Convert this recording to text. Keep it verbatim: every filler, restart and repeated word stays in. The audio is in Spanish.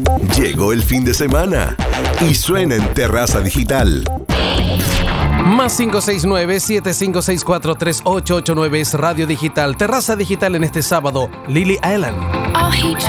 Llegó el fin de semana y suena en Terraza Digital. Más cinco seis nueve, siete cinco seis cuatro, tres ocho ocho nueve es Radio Digital. Terraza Digital en este sábado, Lily Allen. I'll heat